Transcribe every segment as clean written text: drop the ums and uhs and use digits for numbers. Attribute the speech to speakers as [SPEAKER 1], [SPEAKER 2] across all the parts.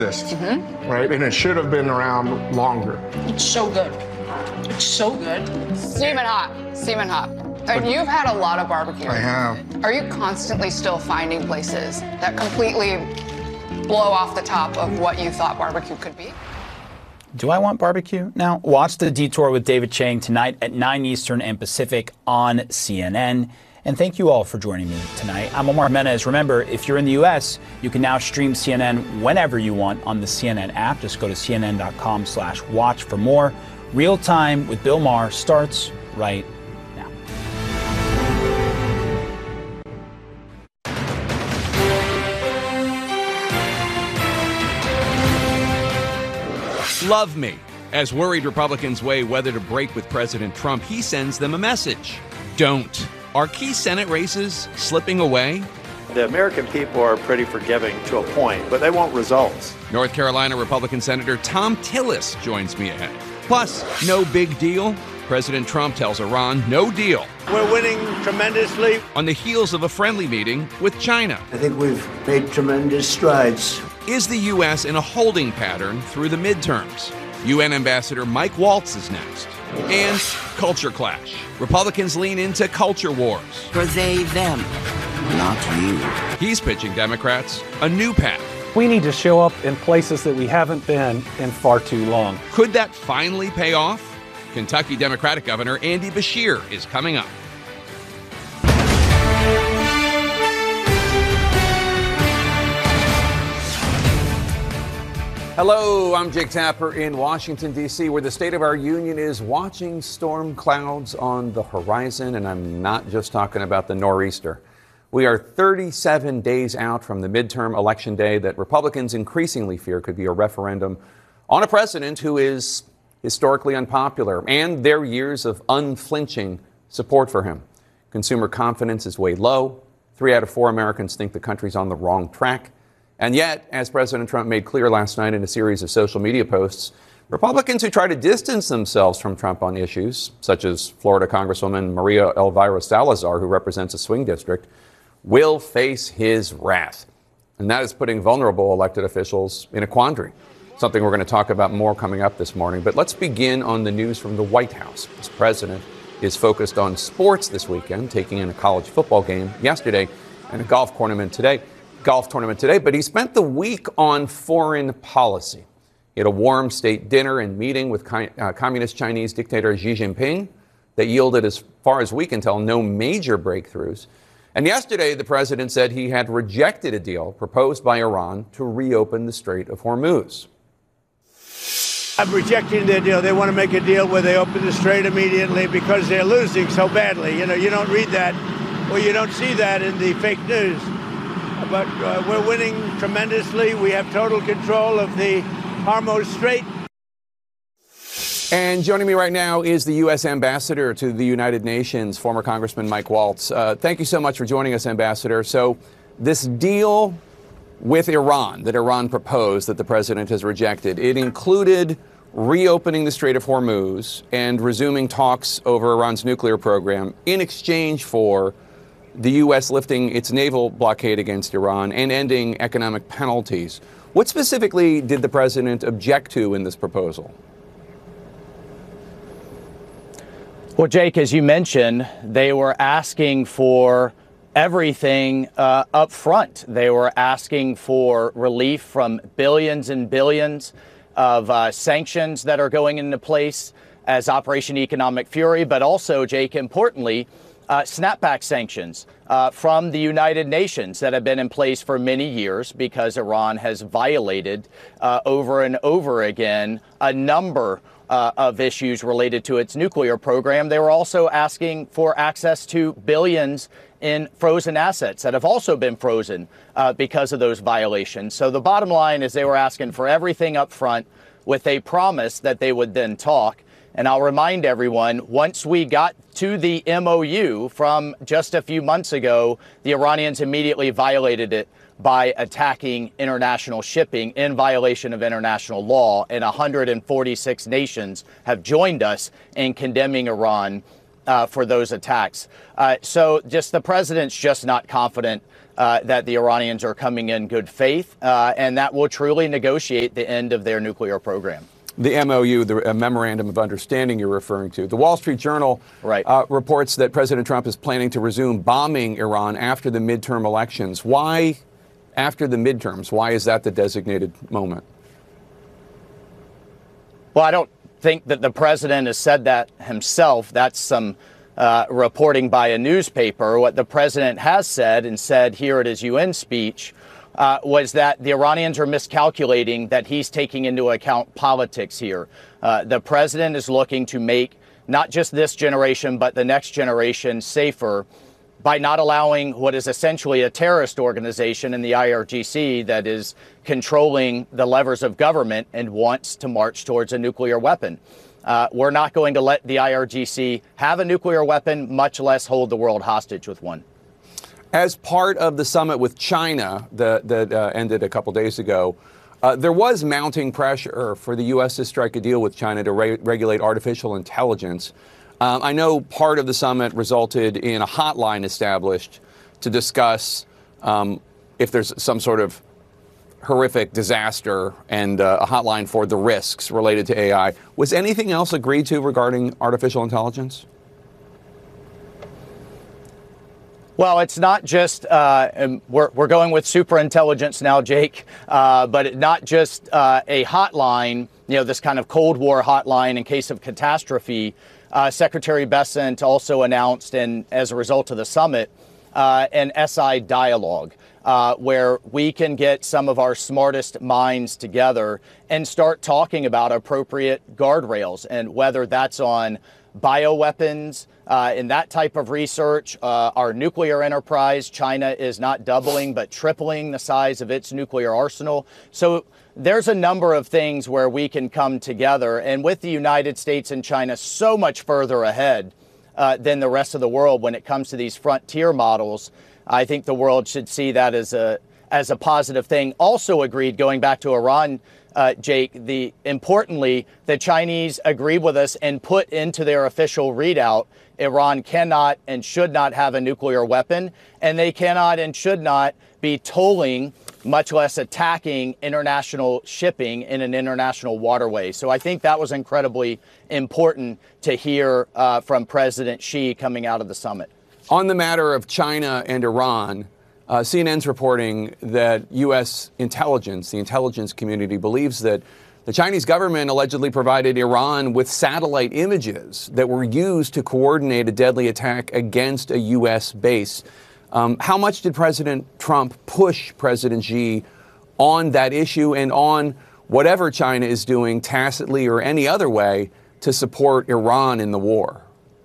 [SPEAKER 1] right? And it should have been around longer.
[SPEAKER 2] It's so good. It's so good.
[SPEAKER 3] Steaming hot. Steaming hot. And you've had a lot of barbecue.
[SPEAKER 1] I have.
[SPEAKER 3] Are you constantly still finding places that completely blow off the top of what you thought barbecue could be?
[SPEAKER 4] Do I want barbecue now? Watch The Detour with David Chang tonight at 9 Eastern and Pacific on CNN. And thank you all for joining me tonight. I'm Omar Jimenez. Remember, if you're in the U.S., you can now stream CNN whenever you want on the CNN app. Just go to cnn.com/watch for more. Real Time with Bill Maher starts right now.
[SPEAKER 5] Love me. As worried Republicans weigh whether to break with President Trump, he sends them a message. Don't. Are key Senate races slipping away?
[SPEAKER 6] The American people are pretty forgiving to a point, but they want results.
[SPEAKER 5] North Carolina Republican Senator Thom Tillis joins me ahead. Plus, no big deal. President Trump tells Iran no deal.
[SPEAKER 6] We're winning tremendously.
[SPEAKER 5] On the heels of a friendly meeting with China.
[SPEAKER 7] I think we've made tremendous strides.
[SPEAKER 5] Is the U.S. in a holding pattern through the midterms? UN Ambassador Mike Waltz is next. And culture clash. Republicans lean into culture wars.
[SPEAKER 8] For they, them, not you.
[SPEAKER 5] He's pitching Democrats a new path.
[SPEAKER 9] We need to show up in places that we haven't been in far too long.
[SPEAKER 5] Could that finally pay off? Kentucky Democratic Governor Andy Beshear is coming up. Hello, I'm Jake Tapper in Washington, D.C., where the State of our Union is watching storm clouds on the horizon, and I'm not just talking about the nor'easter. We are 37 days out from the midterm election day that Republicans increasingly fear could be a referendum on a president who is historically unpopular, and their years of unflinching support for him. Consumer confidence is way low. 3 out of 4 Americans think the country's on the wrong track. And yet, as President Trump made clear last night in a series of social media posts, Republicans who try to distance themselves from Trump on issues, such as Florida Congresswoman Maria Elvira Salazar, who represents a swing district, will face his wrath. And that is putting vulnerable elected officials in a quandary, something we're going to talk about more coming up this morning. But let's begin on the news from the White House. This president is focused on sports this weekend, taking in a college football game yesterday and a golf tournament today. But he spent the week on foreign policy. He had a warm state dinner and meeting with communist Chinese dictator Xi Jinping that yielded, as far as we can tell, no major breakthroughs. And yesterday, the president said he had rejected a deal proposed by Iran to reopen the Strait of Hormuz.
[SPEAKER 6] I'm rejecting their deal. They want to make a deal where they open the strait immediately because they're losing so badly. You know, you don't read that or you don't see that in the fake news. But we're winning tremendously. We have total control of the Hormuz Strait.
[SPEAKER 5] And joining me right now is the U.S. Ambassador to the United Nations, former Congressman Mike Waltz. Thank you so much for joining us, Ambassador. So this deal with Iran that Iran proposed that the president has rejected, it included reopening the Strait of Hormuz and resuming talks over Iran's nuclear program in exchange for the U.S. lifting its naval blockade against Iran and ending economic penalties. What specifically did the president object to in this proposal?
[SPEAKER 4] Well, Jake, as you mentioned, they were asking for everything up front. They were asking for relief from billions and billions of sanctions that are going into place as Operation Economic Fury, but also, Jake, importantly, snapback sanctions from the United Nations that have been in place for many years because Iran has violated over and over again a number of issues related to its nuclear program. They were also asking for access to billions in frozen assets that have also been frozen because of those violations. So the bottom line is they were asking for everything up front with a promise that they would then talk. And I'll remind everyone, once we got to the MOU from just a few months ago, the Iranians immediately violated it by attacking international shipping in violation of international law. And 146 nations have joined us in condemning Iran for those attacks. So just the president's just not confident that the Iranians are coming in good faith, and that will truly negotiate the end of their nuclear program.
[SPEAKER 5] The MOU, the Memorandum of Understanding you're referring to. The Wall Street Journal reports that President Trump is planning to resume bombing Iran after the midterm elections. Why after the midterms? Why is that the designated moment?
[SPEAKER 4] Well, I don't think that the president has said that himself. That's some reporting by a newspaper. What the president has said, and said here at his UN speech, was that the Iranians are miscalculating, that he's taking into account politics here. The president is looking to make not just this generation, but the next generation safer by not allowing what is essentially a terrorist organization in the IRGC that is controlling the levers of government and wants to march towards a nuclear weapon. We're not going to let the IRGC have a nuclear weapon, much less hold the world hostage with one.
[SPEAKER 5] As part of the summit with China that ended a couple days ago, there was mounting pressure for the U.S. to strike a deal with China to regulate artificial intelligence. I know part of the summit resulted in a hotline established to discuss if there's some sort of horrific disaster, and a hotline for the risks related to AI. Was anything else agreed to regarding artificial intelligence?
[SPEAKER 4] Well, it's not just, we're going with superintelligence now, Jake, but not just a hotline, this kind of Cold War hotline in case of catastrophe. Secretary Bessent also announced, and as a result of the summit, an SI dialogue where we can get some of our smartest minds together and start talking about appropriate guardrails, and whether that's on bioweapons, in that type of research, our nuclear enterprise. China is not doubling, but tripling the size of its nuclear arsenal. So there's a number of things where we can come together. And with the United States and China so much further ahead than the rest of the world when it comes to these frontier models, I think the world should see that as a positive thing. Also agreed, going back to Iran, Jake, importantly, the Chinese agreed with us and put into their official readout, Iran cannot and should not have a nuclear weapon, and they cannot and should not be tolling, much less attacking, international shipping in an international waterway. So I think that was incredibly important to hear from President Xi coming out of the summit.
[SPEAKER 5] On the matter of China and Iran, CNN's reporting that U.S. intelligence, the intelligence community, believes that the Chinese government allegedly provided Iran with satellite images that were used to coordinate a deadly attack against a U.S. base. How much did President Trump push President Xi on that issue and on whatever China is doing tacitly or any other way to support Iran in the war?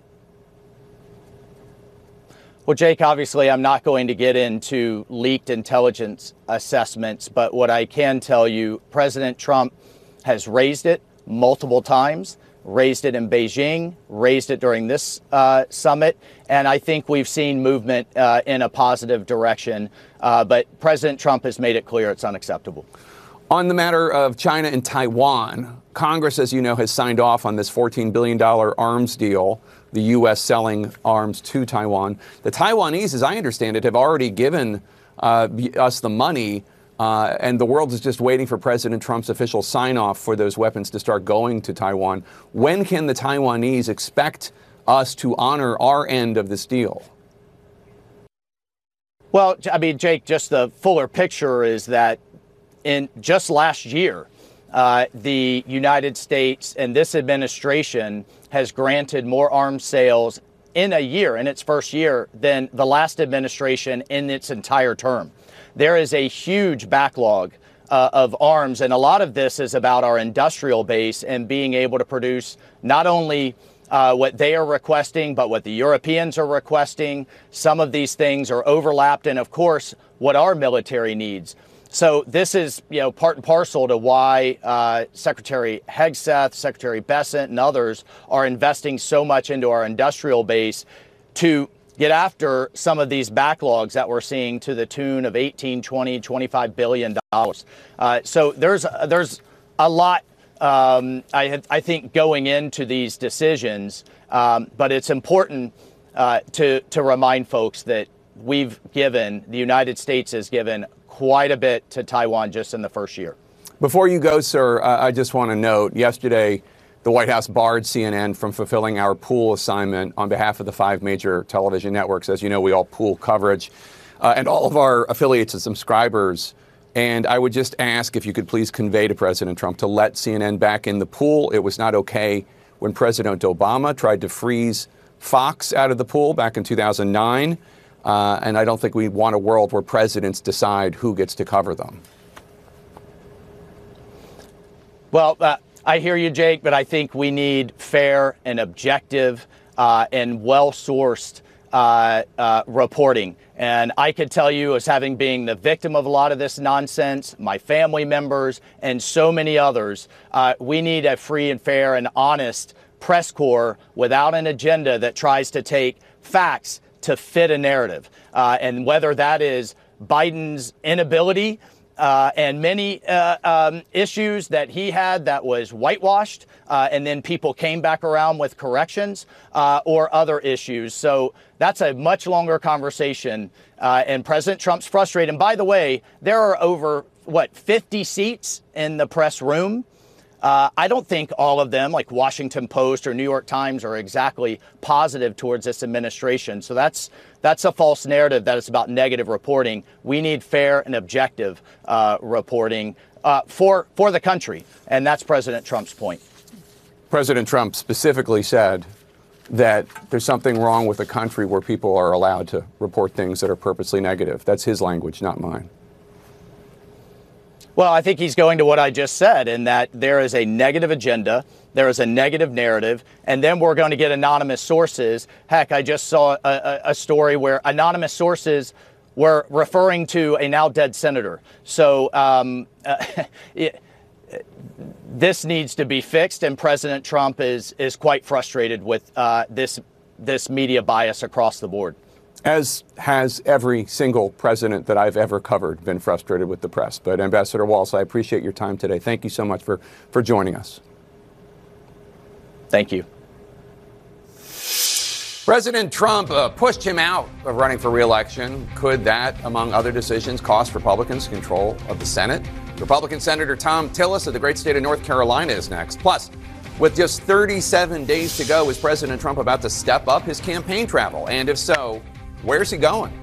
[SPEAKER 4] Well, Jake, obviously, I'm not going to get into leaked intelligence assessments, but what I can tell you, President Trump has raised it multiple times, raised it in Beijing, raised it during this summit, and I think we've seen movement in a positive direction. But President Trump has made it clear it's unacceptable.
[SPEAKER 5] On the matter of China and Taiwan, Congress, as you know, has signed off on this $14 billion arms deal, the U.S. selling arms to Taiwan. The Taiwanese, as I understand it, have already given us the money, and the world is just waiting for President Trump's official sign-off for those weapons to start going to Taiwan. When can the Taiwanese expect us to honor our end of this deal?
[SPEAKER 4] Well, I mean, Jake, just the fuller picture is that in just last year, the United States and this administration has granted more arms sales in a year, in its first year, than the last administration in its entire term. There is a huge backlog of arms, and a lot of this is about our industrial base and being able to produce not only what they are requesting, but what the Europeans are requesting. Some of these things are overlapped, and of course, what our military needs. So this is, part and parcel to why Secretary Hegseth, Secretary Bessent, and others are investing so much into our industrial base to get after some of these backlogs that we're seeing to the tune of $18, $20, $25 billion. So there's a lot, I think, going into these decisions, but it's important to remind folks that the United States has given quite a bit to Taiwan just in the first year.
[SPEAKER 5] Before you go, sir, I just want to note, yesterday, the White House barred CNN from fulfilling our pool assignment on behalf of the 5 major television networks. As you know, we all pool coverage and all of our affiliates and subscribers. And I would just ask if you could please convey to President Trump to let CNN back in the pool. It was not okay when President Obama tried to freeze Fox out of the pool back in 2009. And I don't think we want a world where presidents decide who gets to cover them.
[SPEAKER 4] Well, I hear you, Jake, but I think we need fair and objective and well-sourced reporting. And I could tell you, as having been the victim of a lot of this nonsense, my family members and so many others, we need a free and fair and honest press corps without an agenda that tries to take facts to fit a narrative. And whether that is Biden's inability and many issues that he had that was whitewashed, and then people came back around with corrections, or other issues. So that's a much longer conversation. And President Trump's frustrated. And by the way, there are over, 50 seats in the press room. I don't think all of them, like Washington Post or New York Times, are exactly positive towards this administration. So that's a false narrative that it's about negative reporting. We need fair and objective reporting for the country. And that's President Trump's point.
[SPEAKER 5] President Trump specifically said that there's something wrong with a country where people are allowed to report things that are purposely negative. That's his language, not mine.
[SPEAKER 4] Well, I think he's going to what I just said, in that there is a negative agenda, there is a negative narrative, and then we're going to get anonymous sources. Heck, I just saw a story where anonymous sources were referring to a now dead senator. So this needs to be fixed, and President Trump is quite frustrated with this media bias across the board.
[SPEAKER 5] As has every single president that I've ever covered been frustrated with the press. But Ambassador Walz, I appreciate your time today. Thank you so much for joining us.
[SPEAKER 4] Thank you.
[SPEAKER 5] President Trump pushed him out of running for re-election. Could that, among other decisions, cost Republicans control of the Senate? Republican Senator Thom Tillis of the great state of North Carolina is next. Plus, with just 37 days to go, is President Trump about to step up his campaign travel? And if so, where's he going?